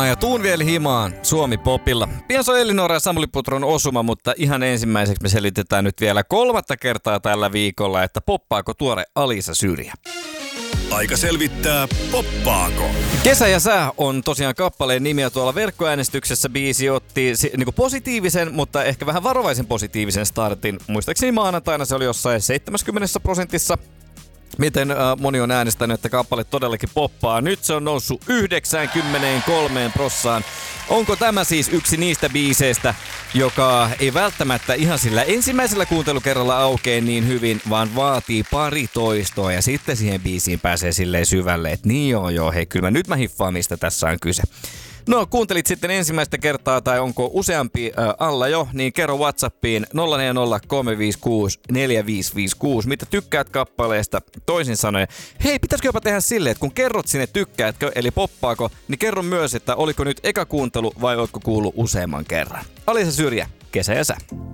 ja Tuun vielä himaan Suomi-popilla. Pian se on Elinora ja Samuli Putron osuma, mutta ihan ensimmäiseksi me selitetään nyt vielä 3. kertaa tällä viikolla, että poppaako tuore Alisa Syrjä. Aika selvittää, poppaako. Kesä ja sää on tosiaan kappaleen nimiä tuolla verkkoäänestyksessä. Biisi otti niinku positiivisen, mutta ehkä vähän varovaisen positiivisen startin. Muistaakseni maanantaina se oli jossain 70%. Miten moni on äänestänyt, että kappale todellakin poppaa. Nyt se on noussut 93%. Onko tämä siis yksi niistä biiseistä, joka ei välttämättä ihan sillä ensimmäisellä kuuntelukerralla aukee niin hyvin, vaan vaatii pari toistoa ja sitten siihen biisiin pääsee silleen syvälle, että niin joo, hei kyllä nyt mä hiffaan, mistä tässä on kyse. No, kuuntelit sitten ensimmäistä kertaa tai onko useampi alla jo, niin kerro WhatsAppiin 0403564556, mitä tykkäät kappaleesta. Toisin sanoen, hei, pitäisikö jopa tehdä silleen, että kun kerrot sinne tykkäätkö, eli poppaako, niin kerro myös, että oliko nyt eka kuuntelu vai ootko kuullut useamman kerran. Alisa Syrjä, Kesä ja sää.